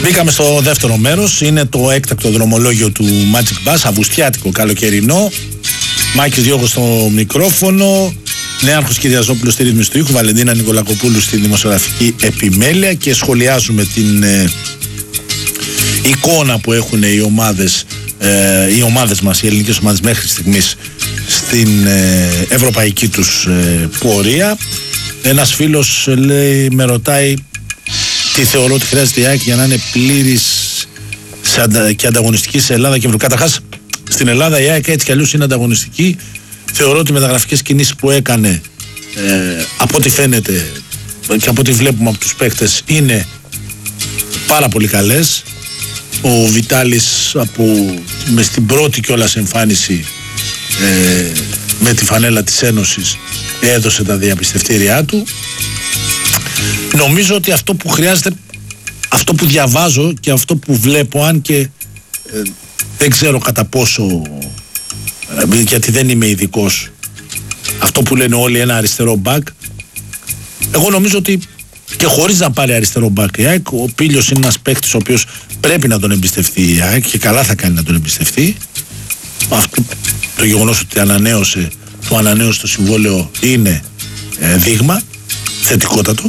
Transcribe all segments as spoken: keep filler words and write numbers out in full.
Μπήκαμε στο δεύτερο μέρος. Είναι το έκτακτο δρομολόγιο του Magic Bus, αυγουστιάτικο, καλοκαιρινό. Μάκης Διώγος στο μικρόφωνο, Νέαρχος Κυριαζόπουλος στη ρύθμιση του ήχου, Βαλεντίνα Νικολακοπούλου στη δημοσιογραφική επιμέλεια, και σχολιάζουμε την ε, εικόνα που έχουν οι ομάδες, ε, οι ομάδες μας, οι ελληνικές ομάδες μέχρι στιγμής στην ε, ευρωπαϊκή τους ε, πορεία. Ένας φίλος λέει, με ρωτάει τι θεωρώ ότι χρειάζεται η ΑΕΚ για να είναι πλήρης και ανταγωνιστική σε Ελλάδα και Ευρώπη. Καταρχάς, στην Ελλάδα η ΑΕΚ έτσι κι αλλιώς είναι ανταγωνιστική. Θεωρώ ότι οι μεταγραφικές κινήσεις που έκανε, ε, από ό,τι φαίνεται και από ό,τι βλέπουμε από τους παίκτες, είναι πάρα πολύ καλές. Ο Βιτάλης από, με στην πρώτη κιόλας εμφάνιση ε, με τη φανέλα της Ένωσης έδωσε τα διαπιστευτήριά του. Νομίζω ότι αυτό που χρειάζεται, αυτό που διαβάζω και αυτό που βλέπω, αν και ε, δεν ξέρω κατά πόσο, ε, γιατί δεν είμαι ειδικός, αυτό που λένε όλοι ένα αριστερό μπακ, εγώ νομίζω ότι και χωρίς να πάρει αριστερό μπακ η ΑΕΚ, ο Πίλιος είναι ένας παίκτης ο οποίος πρέπει να τον εμπιστευτεί η ΑΕΚ και καλά θα κάνει να τον εμπιστευτεί. Αυτό το γεγονός ότι ανανέωσε, το ανανέωσε το συμβόλαιο είναι ε, δείγμα θετικότατο.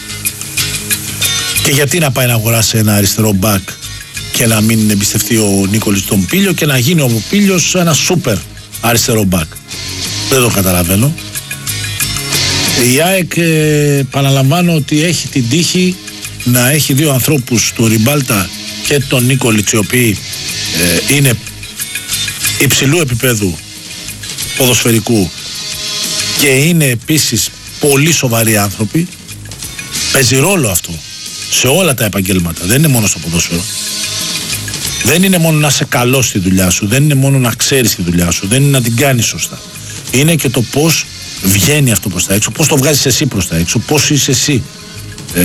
Και γιατί να πάει να αγοράσει ένα αριστερό μπακ και να μην εμπιστευτεί ο Νίκολης τον Πίλιο και να γίνει ο Πίλιος ένα σούπερ αριστερό μπακ? Δεν το καταλαβαίνω. Η ΑΕΚ, ε, παραλαμβάνω ότι έχει την τύχη να έχει δύο ανθρώπους, τον Ριμπάλτα και τον Νίκολιτς, οι οποίοι ε, είναι υψηλού επίπεδου ποδοσφαιρικού και είναι επίσης πολύ σοβαροί άνθρωποι. Παίζει ρόλο αυτό σε όλα τα επαγγέλματα, δεν είναι μόνο στο ποδόσφαιρο. Δεν είναι μόνο να είσαι καλός στη δουλειά σου, δεν είναι μόνο να ξέρεις τη δουλειά σου, δεν είναι να την κάνεις σωστά. Είναι και το πώς βγαίνει αυτό προς τα έξω, πώς το βγάζεις εσύ προς τα έξω, πώς είσαι εσύ ε,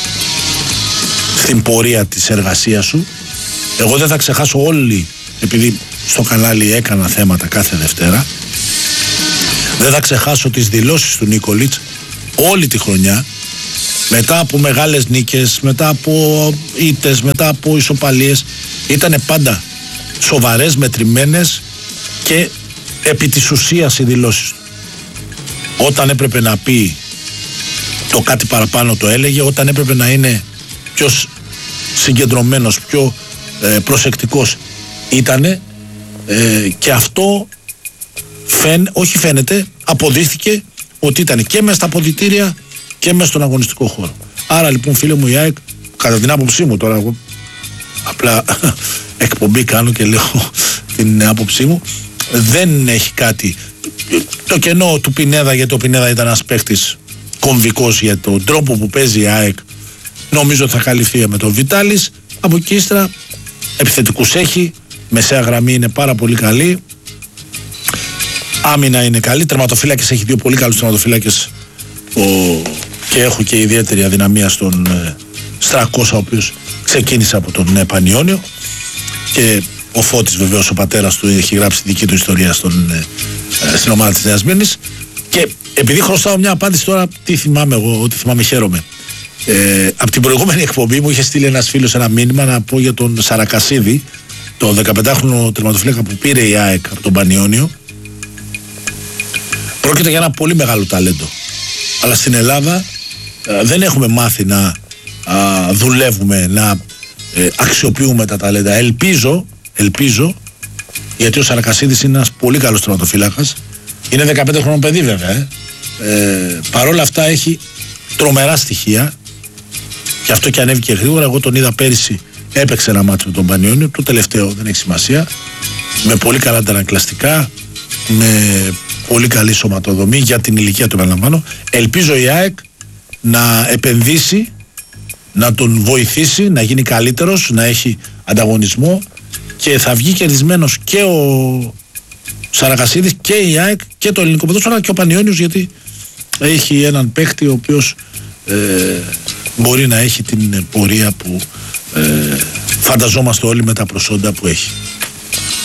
στην πορεία της εργασίας σου. Εγώ δεν θα ξεχάσω όλοι, επειδή στο κανάλι έκανα θέματα κάθε Δευτέρα, δεν θα ξεχάσω τις δηλώσεις του Νίκολιτς όλη τη χρονιά, μετά από μεγάλες νίκες, μετά από ήττες, μετά από ισοπαλίες. Ήτανε πάντα σοβαρές, μετρημένες και επί της ουσίας οι δηλώσεις του. Όταν έπρεπε να πει το κάτι παραπάνω το έλεγε, όταν έπρεπε να είναι πιο συγκεντρωμένος, πιο ε, προσεκτικός ήτανε, ε, και αυτό φαίν, όχι φαίνεται, αποδείχθηκε ότι ήταν και μέσα στα αποδυτήρια και μέσα στον αγωνιστικό χώρο. Άρα λοιπόν, φίλε μου, η ΑΕΚ, κατά την άποψή μου, τώρα εγώ απλά εκπομπή κάνω και λέω την άποψή μου, δεν έχει κάτι. Το κενό του Πινέδα, γιατί ο Πινέδα ήταν ένας παίκτης κομβικός για τον τρόπο που παίζει η ΑΕΚ, νομίζω ότι θα καλυφθεί με τον Βιτάλης. Από εκεί ύστερα επιθετικούς έχει, μεσαία γραμμή είναι πάρα πολύ καλή, άμυνα είναι καλή, τερματοφύλακες έχει δύο πολύ καλούς τερματοφύλακες, ο... και έχω και ιδιαίτερη αδυναμία στον ε, Στρακώσα, ο οποίος ξεκίνησε από τον ε, Πανιόνιο, και ο Φώτης βεβαίως, ο πατέρας του, έχει γράψει δική του ιστορία στον, ε, ε, στην ομάδα της Νέας Μύρνης. Και επειδή χρωστάω μια απάντηση τώρα, τι θυμάμαι εγώ, ότι θυμάμαι, χαίρομαι. Ε, από την προηγούμενη εκπομπή μου είχε στείλει ένας φίλος ένα μήνυμα να πω για τον Σαρακασίδη, το δεκαπεντάχρονο τερματοφύλακα που πήρε η ΑΕΚ από τον Πανιόνιο. Πρόκειται για ένα πολύ μεγάλο ταλέντο. Αλλά στην Ελλάδα ε, δεν έχουμε μάθει να α, δουλεύουμε, να ε, αξιοποιούμε τα ταλέντα. Ελπίζω, ελπίζω, γιατί ο Σαρακασίδης είναι ένας πολύ καλός τερματοφύλακας. Είναι δεκαπέντε χρονών παιδί βέβαια. Ε. Ε, παρόλα αυτά έχει τρομερά στοιχεία. Και αυτό και ανέβηκε γρήγορα. Εγώ τον είδα πέρυσι, έπαιξε ένα μάτσο με τον Πανιόνιο. Το τελευταίο δεν έχει σημασία. Με πολύ καλά αντανακλαστικά, με πολύ καλή σωματοδομή για την ηλικία του, επαναλαμβάνω. Ελπίζω η ΑΕΚ να επενδύσει, να τον βοηθήσει να γίνει καλύτερος, να έχει ανταγωνισμό, και θα βγει κερδισμένος και ο Σαρακασίδης και η ΑΕΚ και το ελληνικό ποδόσφαιρο, αλλά και ο Πανιόνιος, γιατί έχει έναν παίκτη ο οποίος ε, μπορεί να έχει την πορεία που ε, φανταζόμαστε όλοι με τα προσόντα που έχει.